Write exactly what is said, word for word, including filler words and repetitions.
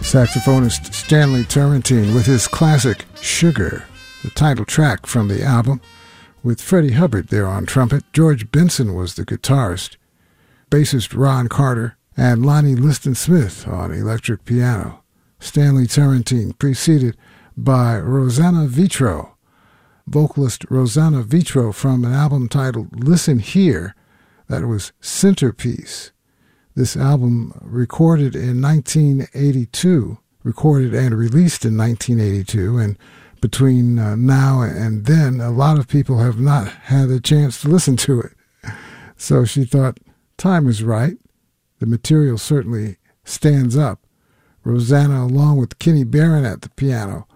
saxophonist Stanley Turrentine with his classic Sugar, the title track from the album, with Freddie Hubbard there on trumpet. George Benson was the guitarist, bassist Ron Carter, and Lonnie Liston Smith on electric piano. Stanley Turrentine preceded by Rosanna Vitro, vocalist Rosanna Vitro, from an album titled Listen Here, that was Centerpiece. This album, recorded in nineteen eighty-two, recorded and released in nineteen eighty-two, and between uh, now and then, a lot of people have not had a chance to listen to it. So she thought, time is right. The material certainly stands up. Rosanna, along with Kenny Barron at the piano,